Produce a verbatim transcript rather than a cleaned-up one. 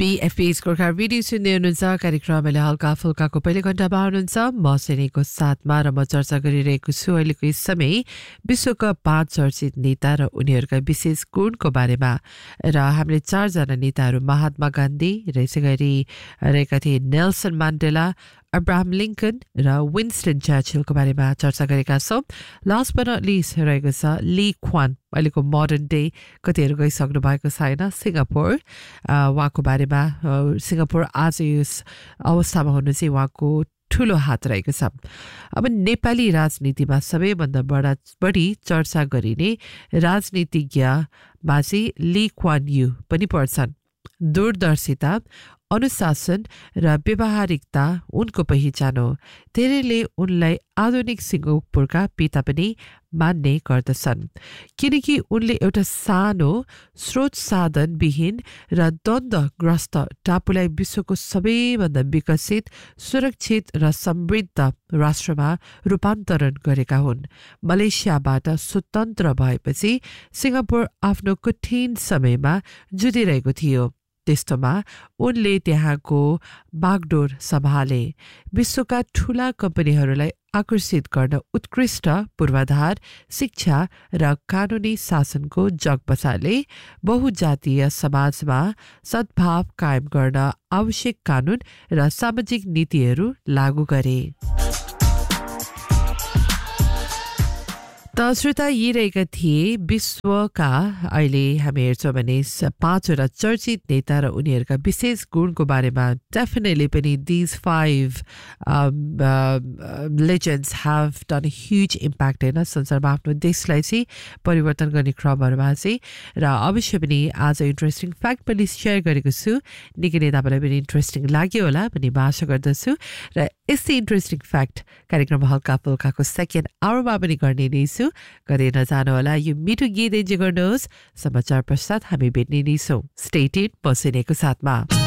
BFP Gorkha radio सुन्दै हुनुहुन्छ। कार्यक्रम अहिले हल्का फुल्काको पहिलो घण्टामा हुनुहुन्छ। म सेनेको साथमा र म चर्चा गरिरहेको छु अहिलेको यस समय विश्वका पाँच चर्चित नेता र उनीहरूका विशेष गुणको बारेमा। र हामीले चारजना नेताहरू महात्मा गान्धी र यसै गरी रहेका थिए नेल्सन मान्डेला, अब्राहम लिङ्कन र विन्स्टन चर्चिलको बारेमा चर्चा गरेका छौँ। लास्ट बट नट लिस्ट रहेको छ ली क्वान, अहिलेको मोडर्न डे कतिहरू गइसक्नु भएको छैन, सिङ्गापुर। उहाँको बारेमा सिङ्गापुर आज यस अवस्थामा हुनु चाहिँ उहाँको ठुलो हात रहेको छ। अब नेपाली राजनीतिमा सबैभन्दा बडा बढी चर्चा गरिने राजनीतिज्ञमा चाहिँ ली क्वान यू पनि पर्छन्। दूरदर्शिता, अनुशासन र व्यावहारिकता उनको पहिचान हो। धेरैले उनलाई आधुनिक सिङ्गापुरका पिता पनि मान्ने गर्दछन्, किनकि उनले एउटा सानो स्रोत साधन विहीन र द्वन्द्वग्रस्त टापुलाई विश्वको सबैभन्दा विकसित, सुरक्षित र समृद्ध राष्ट्रमा रूपान्तरण गरेका हुन्। मलेसियाबाट स्वतन्त्र भएपछि सिङ्गापुर आफ्नो कठिन समयमा जुधिरहेको थियो। त्यस्तोमा उनले त्यहाँको बागडोर सम्हाले। विश्वका ठूला कम्पनीहरूलाई आकर्षित गर्न उत्कृष्ट पूर्वाधार, शिक्षा र कानुनी शासनको जग बसाले। बहुजातीय समाजमा सद्भाव कायम गर्न आवश्यक कानुन र सामाजिक नीतिहरू लागू गरे। त श्रोता यी रहेका थिए विश्वका अहिले हामी हेर्छौँ भने पाँचवटा चर्चित नेता र उनीहरूका विशेष गुणको बारेमा। डेफिनेटली पनि these five legends have done huge impact होइन संसारमा आफ्नो देशलाई चाहिँ परिवर्तन गर्ने क्रमहरूमा चाहिँ। र अवश्य पनि आज इन्ट्रेस्टिङ फ्याक्ट पनि सेयर गरेको छु, निकै नै तपाईँलाई पनि इन्ट्रेस्टिङ लाग्यो होला भन्ने म आशा गर्दछु। र यस्तै इन्ट्रेस्टिङ फ्याक्ट कार्यक्रम हल्का फुल्काको सेकेन्ड आवरमा पनि गर्ने नै छु। गरेर नजानु होला, यो मिठो गीत एन्जोय गर्नुहोस्। समाचार पश्चात हामी भेट्ने नै छौँ। स्टे ट्युन्ड, म सेनेको साथमा।